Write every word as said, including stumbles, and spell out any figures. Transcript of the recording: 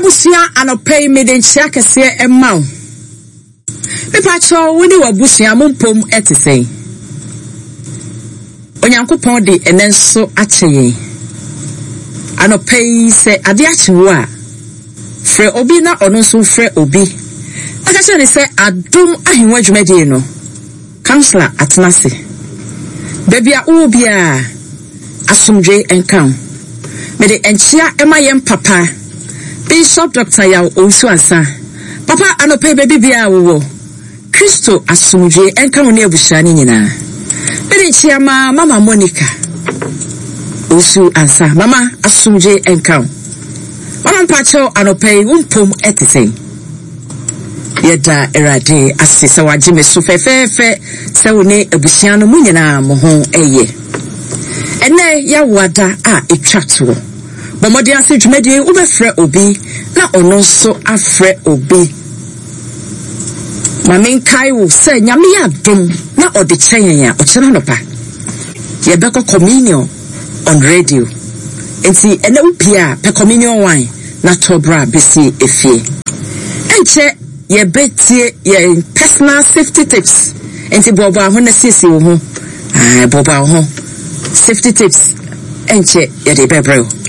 Abusia anopay me den shaka se emma. Me pacho we ni wabusia mumpom etise. Onyankopon de enenso akyeye. Anopay se ade akyewo a fre obi na ono so fre obi. Aka se se adom ahenwa dwumade no. Counselor Atnase. Baby a ubia asumdwe enkan. Me de enchia ema yem papa. Bishop Doctor Yaw Owusu Ansa. Papa anope baby bia wo. Kristo asumdwe enkan ne abusua ni nyina. Me de enchia ma Mama Monica. Owusu Ansa. Mama asumdwe enkan. Mama mpacho anope wumpom etisen. Yeda erade asisa wagime so fefefe se woni abusua no mu nyina mo ho eye. Ene ya wada a etwato. Bomodi ase dwumadi wo befre obi na ono so afre obi. Mame kai wo se nyame ya dom na ode kyen ya o kyen no pa. Ye beko communion on radio. Enti ene upia pe communion wine na tobra besi efie. Enche ye betie ye personal safety tips. Enti bobo ho na sisi wo ho. Ah bobo ho. Safety tips enche ye de bebreo.